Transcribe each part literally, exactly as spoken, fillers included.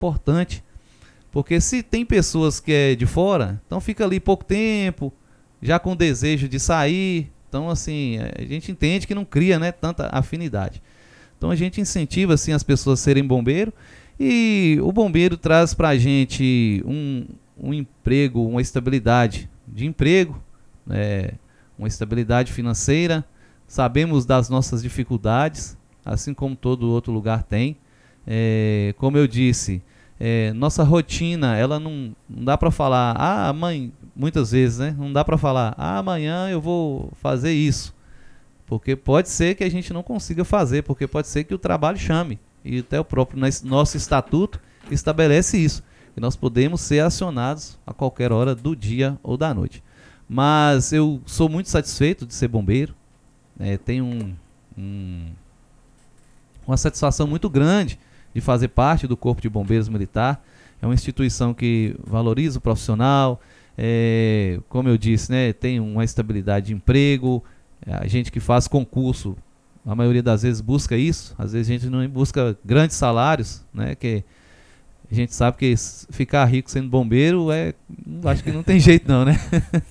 importante, porque se tem pessoas que é de fora, então fica ali pouco tempo, já com desejo de sair, então assim, a gente entende que não cria, né, tanta afinidade. Então a gente incentiva assim as pessoas a serem bombeiro, e o bombeiro traz para a gente um, um emprego, uma estabilidade de emprego, é, uma estabilidade financeira. Sabemos das nossas dificuldades, assim como todo outro lugar tem. É, como eu disse, é, nossa rotina, ela não, não dá para falar, ah, mãe, muitas vezes, né? Não dá para falar, ah, amanhã eu vou fazer isso. Porque pode ser que a gente não consiga fazer, porque pode ser que o trabalho chame. E até o próprio nosso estatuto estabelece isso, que nós podemos ser acionados a qualquer hora do dia ou da noite. Mas eu sou muito satisfeito de ser bombeiro. É, tenho um, um, uma satisfação muito grande de fazer parte do Corpo de Bombeiros Militar. É uma instituição que valoriza o profissional, é, como eu disse, né, tem uma estabilidade de emprego. A gente que faz concurso, a maioria das vezes busca isso. Às vezes a gente não busca grandes salários, né, que a gente sabe que ficar rico sendo bombeiro, é, acho que não tem jeito não, né?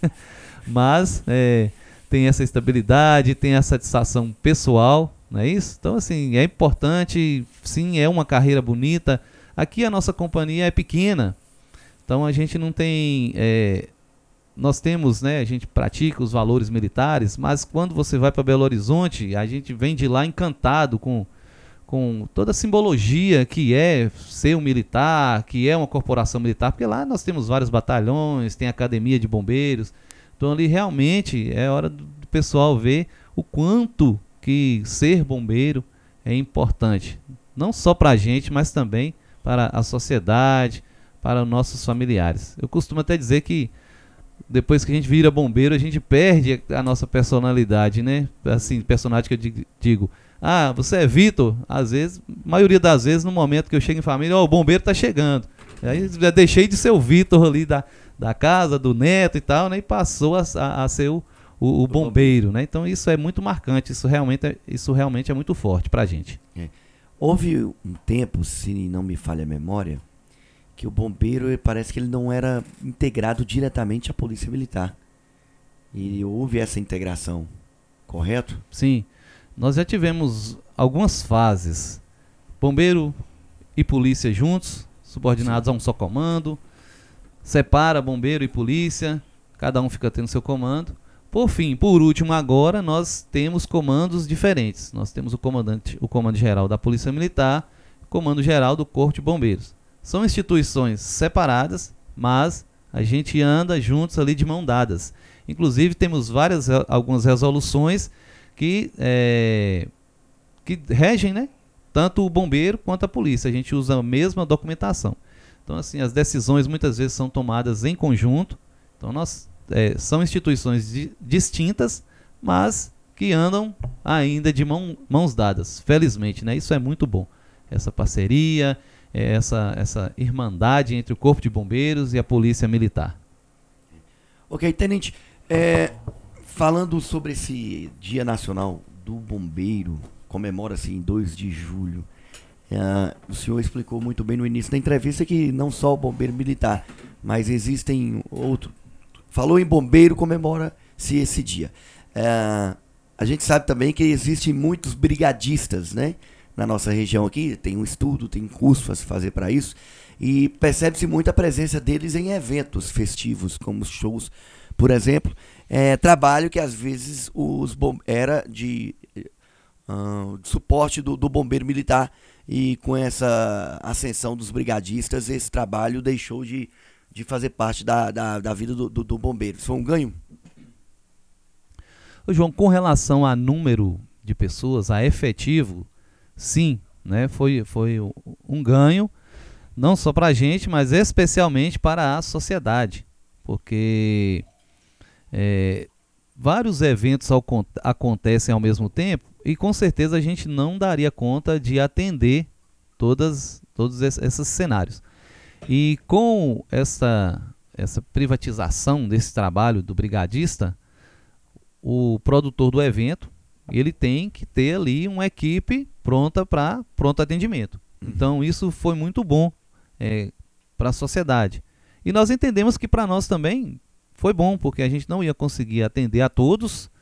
Mas é, tem essa estabilidade, tem a satisfação pessoal, não é isso? Então, assim, é importante, sim, é uma carreira bonita. Aqui a nossa companhia é pequena, então a gente não tem... É, nós temos, né, a gente pratica os valores militares, mas quando você vai para Belo Horizonte, a gente vem de lá encantado com, com toda a simbologia que é ser um militar, que é uma corporação militar, porque lá nós temos vários batalhões, tem academia de bombeiros. Então ali realmente é hora do pessoal ver o quanto que ser bombeiro é importante. Não só para a gente, mas também para a sociedade, para os nossos familiares. Eu costumo até dizer que depois que a gente vira bombeiro, a gente perde a nossa personalidade, né? Assim, personagem que eu digo, ah, você é Vitor? Às vezes, maioria das vezes, no momento que eu chego em família, ó, oh, o bombeiro tá chegando. Aí já deixei de ser o Vitor ali da, da casa, do neto e tal, né? E passou a, a, a ser o, o, o bombeiro, né? Então isso é muito marcante, isso realmente é, isso realmente é muito forte pra gente. É. Houve um tempo, se não me falha a memória, que o bombeiro parece que ele não era integrado diretamente à Polícia Militar. E houve essa integração, correto? Sim, nós já tivemos algumas fases. Bombeiro e polícia juntos, subordinados Sim. a um só comando. Separa bombeiro e polícia, cada um fica tendo seu comando. Por fim, por último agora, nós temos comandos diferentes. Nós temos o comandante, o comando geral da Polícia Militar, o comando geral do Corpo de Bombeiros. São instituições separadas, mas a gente anda juntos ali de mão dadas. Inclusive temos várias, algumas resoluções que, é, que regem, né, tanto o bombeiro quanto a polícia. A gente usa a mesma documentação. Então, assim, as decisões muitas vezes são tomadas em conjunto. Então, nós, é, são instituições di distintas, mas que andam ainda de mão, mãos dadas. Felizmente, né? Isso é muito bom. Essa parceria, essa, essa irmandade entre o Corpo de Bombeiros e a Polícia Militar. Ok, Tenente, é, falando sobre esse Dia Nacional do Bombeiro, comemora-se em dois de julho, é, o senhor explicou muito bem no início da entrevista que não só o bombeiro militar, mas existem outros. Falou em bombeiro, comemora-se esse dia. É, a gente sabe também que existem muitos brigadistas, né? Na nossa região aqui, tem um estudo, tem curso a se fazer para isso, e percebe-se muito a presença deles em eventos festivos, como shows, por exemplo, é, trabalho que às vezes os bom, era de, uh, de suporte do, do bombeiro militar, e com essa ascensão dos brigadistas, esse trabalho deixou de, de fazer parte da, da, da vida do, do, do bombeiro. Isso foi um ganho? Ô, João, com relação a número de pessoas, a efetivo, sim, né, foi, foi um ganho, não só para a gente, mas especialmente para a sociedade, porque é, vários eventos ao, acontecem ao mesmo tempo e com certeza a gente não daria conta de atender todas, todos esses cenários. E com essa, essa privatização desse trabalho do brigadista, o produtor do evento, ele tem que ter ali uma equipe pronta para pronto atendimento. Então isso foi muito bom, é, para a sociedade. E nós entendemos que para nós também foi bom, porque a gente não ia conseguir atender a todos.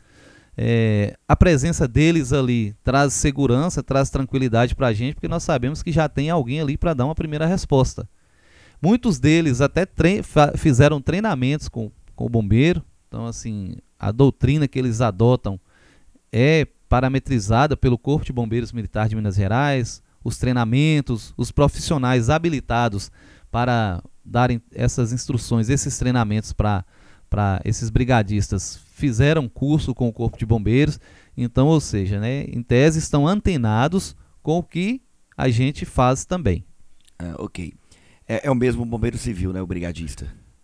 É, a presença deles ali traz segurança, traz tranquilidade para a gente, porque nós sabemos que já tem alguém ali para dar uma primeira resposta. Muitos deles até tre- fizeram treinamentos com, com o bombeiro, então assim, a doutrina que eles adotam é parametrizada pelo Corpo de Bombeiros Militar de Minas Gerais, os treinamentos, os profissionais habilitados para darem essas instruções, esses treinamentos para para esses brigadistas fizeram curso com o Corpo de Bombeiros, então, ou seja, né, em tese estão antenados com o que a gente faz também. Ah, ok. É, é o mesmo bombeiro civil, né, o brigadista?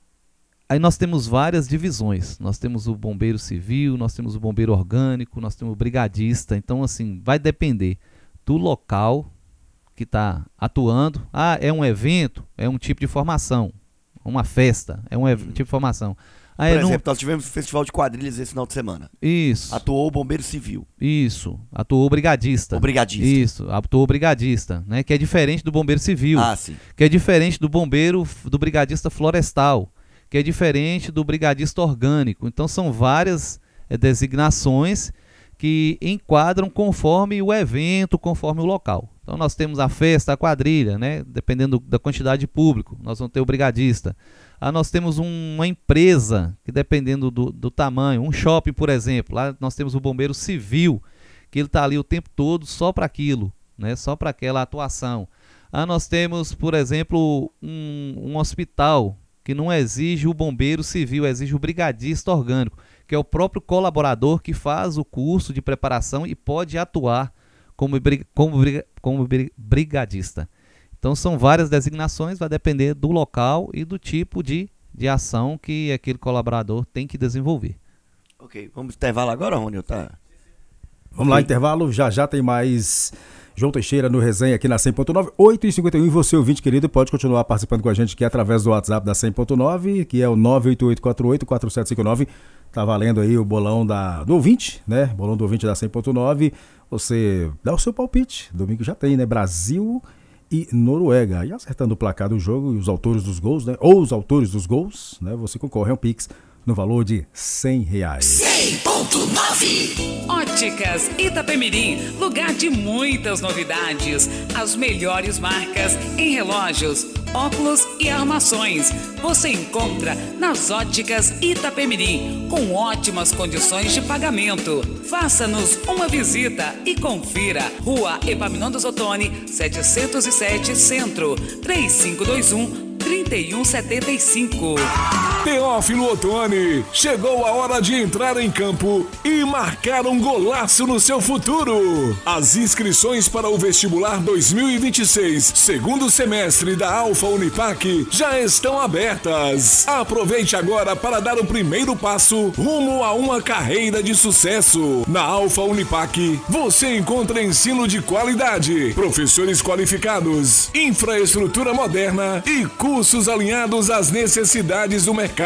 Aí nós temos várias divisões, nós temos o bombeiro civil, nós temos o bombeiro orgânico, nós temos o brigadista, então assim, vai depender do local que está atuando. Ah, é um evento, é um tipo de formação, uma festa, é um ev- tipo de formação. Ah, Por é exemplo, num- nós tivemos o festival de quadrilhas esse final de semana. Isso, Atuou o bombeiro civil, isso, atuou o brigadista. o brigadista. Isso, atuou o brigadista, né, que é diferente do bombeiro civil, Ah, sim. que é diferente do bombeiro, do brigadista florestal, que é diferente do brigadista orgânico. Então são várias é, designações que enquadram conforme o evento, conforme o local. Então nós temos a festa, a quadrilha, né? Dependendo da quantidade de público, nós vamos ter o brigadista. Ah, nós temos um, uma empresa, que dependendo do, do tamanho, um shopping, por exemplo, lá nós temos o bombeiro civil, que ele está ali o tempo todo só para aquilo, né? Só para aquela atuação. Ah, nós temos, por exemplo, um, um hospital, que não exige o bombeiro civil, exige o brigadista orgânico, que é o próprio colaborador que faz o curso de preparação e pode atuar como, brig- como, brig- como brig- brigadista. Então são várias designações, vai depender do local e do tipo de, de ação que aquele colaborador tem que desenvolver. Ok, vamos intervalo agora, Rony? Tá? Vamos lá, intervalo, já já tem mais João Teixeira no Resenha aqui na cem ponto nove, oito e cinquenta e um, e você, ouvinte querido, pode continuar participando com a gente aqui através do WhatsApp da cem ponto nove, que é o nove oito oito quatro oito quatro sete cinco nove, tá valendo aí o bolão da, do ouvinte, né, bolão do ouvinte da cem ponto nove, você dá o seu palpite, domingo já tem, né, Brasil e Noruega, e acertando o placar do jogo e os autores dos gols, né, ou os autores dos gols, né, você concorre a um Pix no valor de cem reais. cem ponto nove. Óticas Itapemirim, lugar de muitas novidades. As melhores marcas em relógios, óculos e armações. Você encontra nas Óticas Itapemirim, com ótimas condições de pagamento. Faça-nos uma visita e confira. Rua Epaminondas Ottoni, setecentos e sete, Centro, três cinco dois um, três um sete cinco. Teófilo Ottoni, chegou a hora de entrar em campo e marcar um golaço no seu futuro. As inscrições para o vestibular dois mil e vinte e seis, segundo semestre da Alfa Unipac, já estão abertas. Aproveite agora para dar o primeiro passo rumo a uma carreira de sucesso. Na Alfa Unipac, você encontra ensino de qualidade, professores qualificados, infraestrutura moderna e cursos alinhados às necessidades do mercado.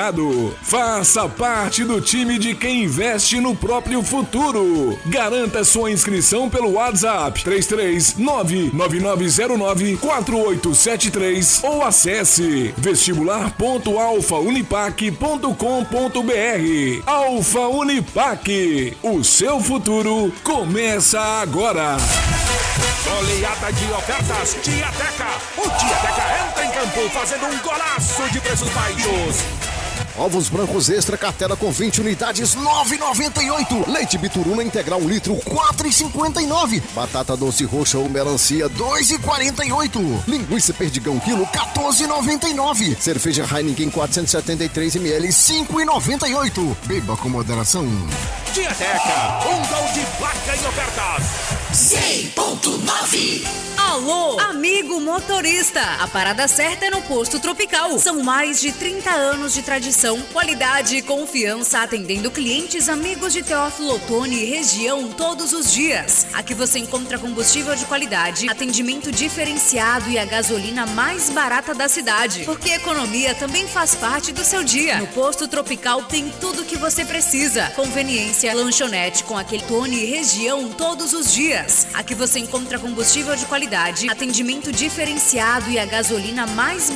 Faça parte do time de quem investe no próprio futuro. Garanta sua inscrição pelo WhatsApp três três nove nove nove zero nove quatro oito sete três ou acesse vestibular ponto alfa unipac ponto com ponto br. Alfa Unipac, o seu futuro começa agora. Oleada de ofertas Tiateca. O Tiateca entra em campo fazendo um golaço de preços baixos. Ovos brancos extra cartela com vinte unidades, nove reais e noventa e oito centavos. Leite Bituruna integral um litro, quatro reais e cinquenta e nove centavos. Batata doce roxa ou melancia, dois reais e quarenta e oito centavos. Linguiça perdigão quilo, quatorze reais e noventa e nove centavos. Cerveja Heineken quatrocentos e setenta e três mililitros, cinco reais e noventa e oito centavos. Beba com moderação. Tiateca, um gol de placa em ofertas. cem ponto nove. Alô, amigo motorista! A parada certa é no Posto Tropical. São mais de trinta anos de tradição, qualidade e confiança atendendo clientes amigos de Teófilo Ottoni e região todos os dias. Aqui você encontra combustível de qualidade, atendimento diferenciado e a gasolina mais barata da cidade. Porque economia também faz parte do seu dia. No Posto Tropical tem tudo o que você precisa. Conveniência, lanchonete com aquele Ottoni e região todos os dias. Aqui você encontra combustível de qualidade, qualidade, atendimento diferenciado e a gasolina mais